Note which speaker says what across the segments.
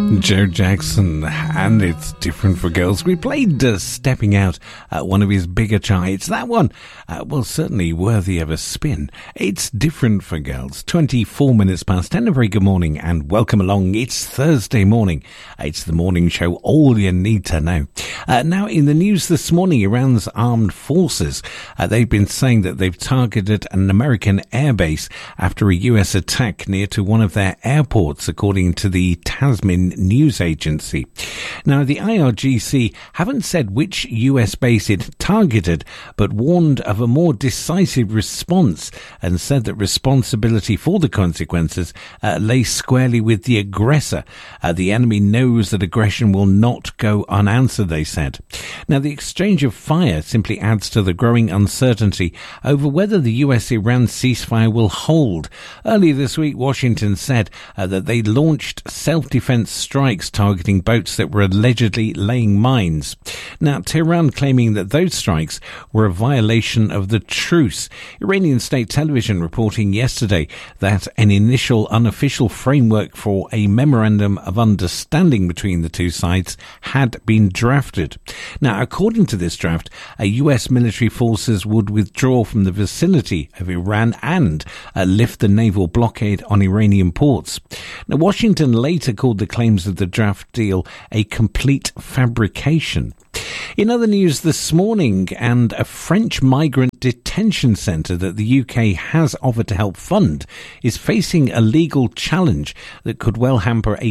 Speaker 1: Joe Jackson, and it's different for girls. We played Stepping Out, one of his bigger charts. That one, certainly worthy of a spin. It's different for girls. 24 minutes past 10. A very good morning and welcome along. It's Thursday morning. It's the morning show, all you need to know. Now, in the news this morning, Iran's armed forces, they've been saying that they've targeted an American airbase after a US attack near to one of their airports, according to the Tasmin news agency. Now, the IRGC haven't said which US base it targeted, but warned of a more decisive response and said that responsibility for the consequences lay squarely with the aggressor. The enemy knows that aggression will not go unanswered, they said. Now, the exchange of fire simply adds to the growing uncertainty over whether the US-Iran ceasefire will hold. Earlier this week, Washington said that they launched self-defense strikes targeting boats that were allegedly laying mines. Now, Tehran claiming that those strikes were a violation of the truce. Iranian state television reporting yesterday that an initial unofficial framework for a memorandum of understanding between the two sides had been drafted. Now, according to this draft, US military forces would withdraw from the vicinity of Iran and lift the naval blockade on Iranian ports. Now, Washington later called the claims of the draft deal a complete fabrication. In other news this morning, and a French migrant detention centre that the UK has offered to help fund is facing a legal challenge that could well hamper a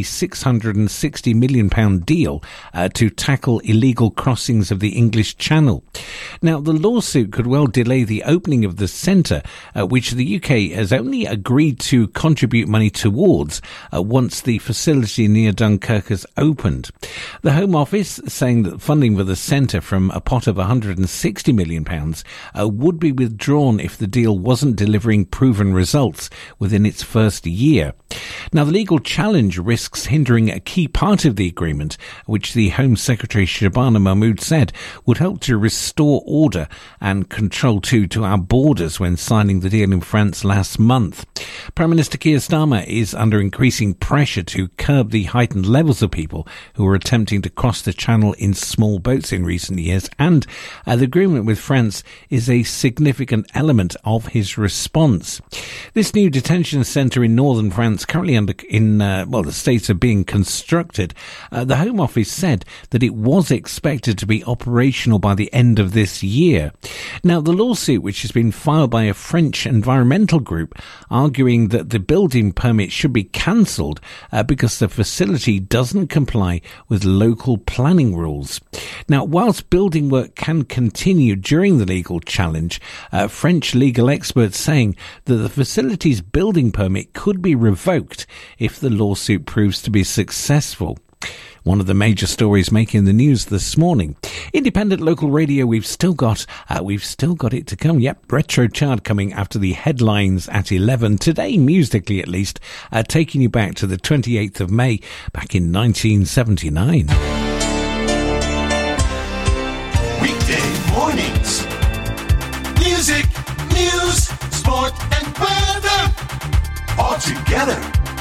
Speaker 1: £660 million deal to tackle illegal crossings of the English Channel. Now, the lawsuit could well delay the opening of the centre, which the UK has only agreed to contribute money towards once the facility near Dunkirk has opened. The Home Office saying that funding for the centre from a pot of £160 million would be withdrawn if the deal wasn't delivering proven results within its first year. Now, the legal challenge risks hindering a key part of the agreement, which the Home Secretary Shabana Mahmood said would help to restore order and control to our borders when signing the deal in France last month. Prime Minister Keir Starmer is under increasing pressure to curb the heightened levels of people who are attempting to cross the channel in small boats in recent years, and the agreement with France is a significant element of his response. This new detention centre in northern France, currently the states are being constructed. The Home Office said that it was expected to be operational by the end of this year. Now, the lawsuit, which has been filed by a French environmental group, arguing that the building permit should be cancelled because the facility doesn't comply with local planning rules. Now, whilst building work can continue during the legal challenge, French legal experts saying that the facility's building permit could be revoked if the lawsuit proves to be successful. One of the major stories making the news this morning. Independent local radio, we've still got it to come. Yep, Retro Chart coming after the headlines at 11. Today, musically at least, taking you back to the 28th of May, back in 1979.
Speaker 2: Weekday mornings. Music, news, sport, and weather. All together